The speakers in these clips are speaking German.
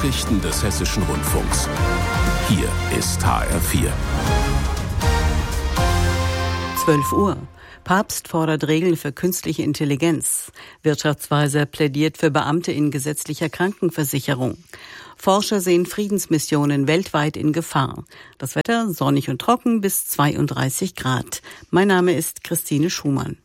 Nachrichten des Hessischen Rundfunks. Hier ist HR4. 12 Uhr. Papst fordert Regeln für künstliche Intelligenz. Wirtschaftsweise plädiert für Beamte in gesetzlicher Krankenversicherung. Forscher sehen Friedensmissionen weltweit in Gefahr. Das Wetter sonnig und trocken bis 32 Grad. Mein Name ist Christine Schumann.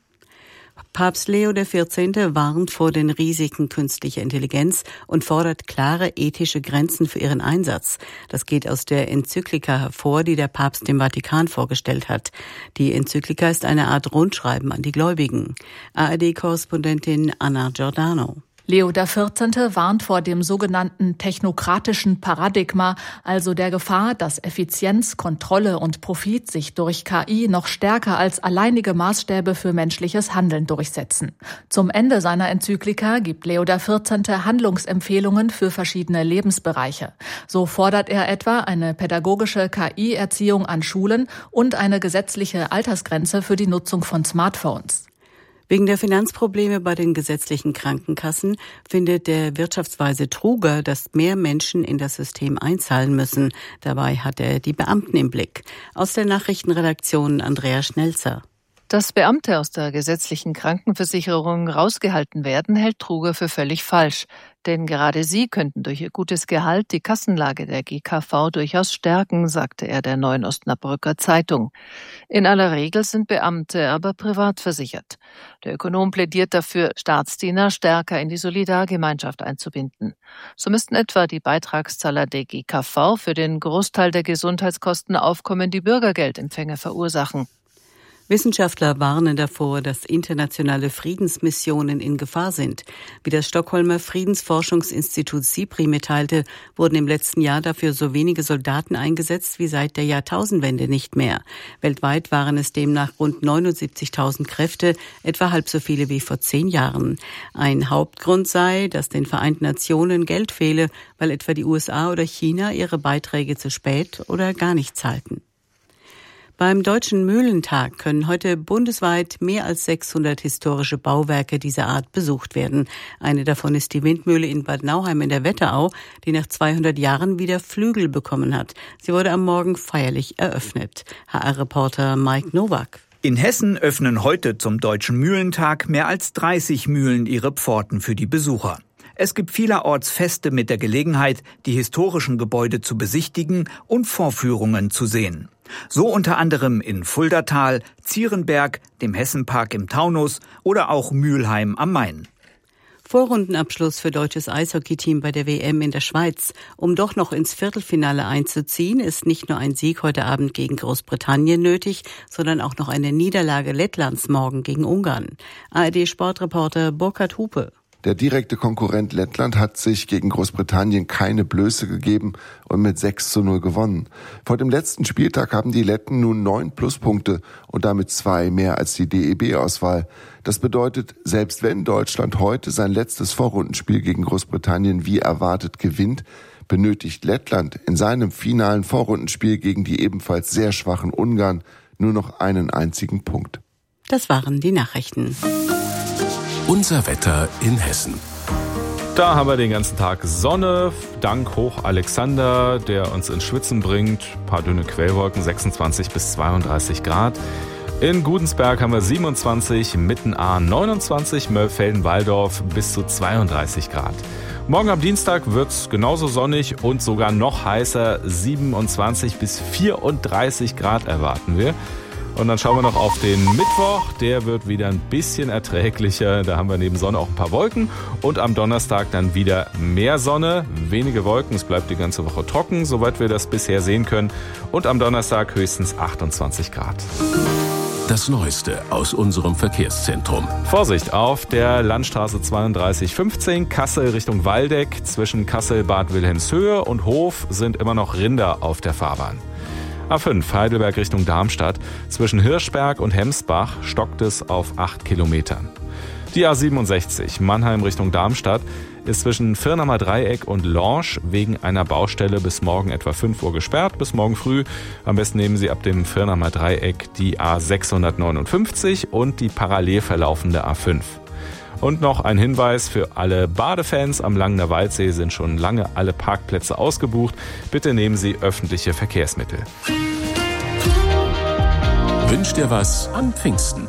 Papst Leo XIV. Warnt vor den Risiken künstlicher Intelligenz und fordert klare ethische Grenzen für ihren Einsatz. Das geht aus der Enzyklika hervor, die der Papst dem Vatikan vorgestellt hat. Die Enzyklika ist eine Art Rundschreiben an die Gläubigen. ARD-Korrespondentin Anna Giordano. Leo XIV. Warnt vor dem sogenannten technokratischen Paradigma, also der Gefahr, dass Effizienz, Kontrolle und Profit sich durch KI noch stärker als alleinige Maßstäbe für menschliches Handeln durchsetzen. Zum Ende seiner Enzyklika gibt Leo XIV. Handlungsempfehlungen für verschiedene Lebensbereiche. So fordert er etwa eine pädagogische KI-Erziehung an Schulen und eine gesetzliche Altersgrenze für die Nutzung von Smartphones. Wegen der Finanzprobleme bei den gesetzlichen Krankenkassen findet der Wirtschaftsweise Truger, dass mehr Menschen in das System einzahlen müssen. Dabei hat er die Beamten im Blick. Aus der Nachrichtenredaktion Andrea Schnelzer. Dass Beamte aus der gesetzlichen Krankenversicherung rausgehalten werden, hält Truger für völlig falsch. Denn gerade sie könnten durch ihr gutes Gehalt die Kassenlage der GKV durchaus stärken, sagte er der Neuen Osnabrücker Zeitung. In aller Regel sind Beamte aber privat versichert. Der Ökonom plädiert dafür, Staatsdiener stärker in die Solidargemeinschaft einzubinden. So müssten etwa die Beitragszahler der GKV für den Großteil der Gesundheitskosten aufkommen, die Bürgergeldempfänger verursachen. Wissenschaftler warnen davor, dass internationale Friedensmissionen in Gefahr sind. Wie das Stockholmer Friedensforschungsinstitut SIPRI mitteilte, wurden im letzten Jahr dafür so wenige Soldaten eingesetzt wie seit der Jahrtausendwende nicht mehr. Weltweit waren es demnach rund 79.000 Kräfte, etwa halb so viele wie vor 10 Jahren. Ein Hauptgrund sei, dass den Vereinten Nationen Geld fehle, weil etwa die USA oder China ihre Beiträge zu spät oder gar nicht zahlten. Beim Deutschen Mühlentag können heute bundesweit mehr als 600 historische Bauwerke dieser Art besucht werden. Eine davon ist die Windmühle in Bad Nauheim in der Wetterau, die nach 200 Jahren wieder Flügel bekommen hat. Sie wurde am Morgen feierlich eröffnet. HR-Reporter Mike Nowak. In Hessen öffnen heute zum Deutschen Mühlentag mehr als 30 Mühlen ihre Pforten für die Besucher. Es gibt vielerorts Feste mit der Gelegenheit, die historischen Gebäude zu besichtigen und Vorführungen zu sehen. So unter anderem in Fuldatal, Zierenberg, dem Hessenpark im Taunus oder auch Mülheim am Main. Vorrundenabschluss für deutsches Eishockeyteam bei der WM in der Schweiz. Um doch noch ins Viertelfinale einzuziehen, ist nicht nur ein Sieg heute Abend gegen Großbritannien nötig, sondern auch noch eine Niederlage Lettlands morgen gegen Ungarn. ARD-Sportreporter Burkhard Hupe. Der direkte Konkurrent Lettland hat sich gegen Großbritannien keine Blöße gegeben und mit 6:0 gewonnen. Vor dem letzten Spieltag haben die Letten nun 9 Pluspunkte und damit 2 mehr als die DEB-Auswahl. Das bedeutet, selbst wenn Deutschland heute sein letztes Vorrundenspiel gegen Großbritannien wie erwartet gewinnt, benötigt Lettland in seinem finalen Vorrundenspiel gegen die ebenfalls sehr schwachen Ungarn nur noch einen einzigen Punkt. Das waren die Nachrichten. Unser Wetter in Hessen. Da haben wir den ganzen Tag Sonne, dank Hoch Alexander, der uns ins Schwitzen bringt. Ein paar dünne Quellwolken, 26 bis 32 Grad. In Gudensberg haben wir 27, Mittenaar 29, Mörfelden-Walldorf bis zu 32 Grad. Morgen am Dienstag wird's genauso sonnig und sogar noch heißer, 27 bis 34 Grad erwarten wir. Und dann schauen wir noch auf den Mittwoch, der wird wieder ein bisschen erträglicher, da haben wir neben Sonne auch ein paar Wolken und am Donnerstag dann wieder mehr Sonne, wenige Wolken, es bleibt die ganze Woche trocken, soweit wir das bisher sehen können und am Donnerstag höchstens 28 Grad. Das Neueste aus unserem Verkehrszentrum. Vorsicht auf der Landstraße 3215 Kassel Richtung Waldeck, zwischen Kassel-Bad Wilhelmshöhe und Hof sind immer noch Rinder auf der Fahrbahn. A5 Heidelberg Richtung Darmstadt. Zwischen Hirschberg und Hemsbach stockt es auf 8 Kilometern. Die A67 Mannheim Richtung Darmstadt ist zwischen Firnamer Dreieck und Lorsch wegen einer Baustelle bis morgen etwa 5 Uhr gesperrt. Bis morgen früh. Am besten nehmen Sie ab dem Firnamer Dreieck die A659 und die parallel verlaufende A5. Und noch ein Hinweis für alle Badefans: Am Langener Waldsee sind schon lange alle Parkplätze ausgebucht. Bitte nehmen Sie öffentliche Verkehrsmittel. Wünsch dir was an Pfingsten.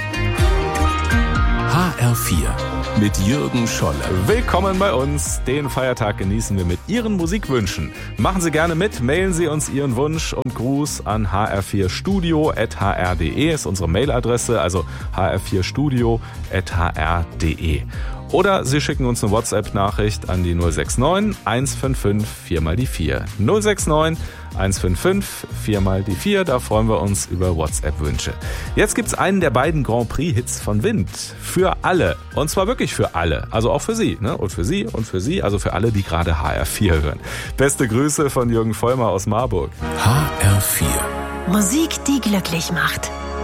HR4 mit Jürgen Scholle. Willkommen bei uns. Den Feiertag genießen wir mit Ihren Musikwünschen. Machen Sie gerne mit, mailen Sie uns Ihren Wunsch und Gruß an hr4studio@hr.de ist unsere Mailadresse, also hr4studio@hr.de. Oder Sie schicken uns eine WhatsApp-Nachricht an die 069 155 4x4. 069 155 4x4, da freuen wir uns über WhatsApp-Wünsche. Jetzt gibt's einen der beiden Grand Prix-Hits von Wind. Für alle. Und zwar wirklich für alle. Also auch für Sie, ne? Und für Sie und für Sie, also für alle, die gerade HR4 hören. Beste Grüße von Jürgen Vollmer aus Marburg. HR4. Musik, die glücklich macht.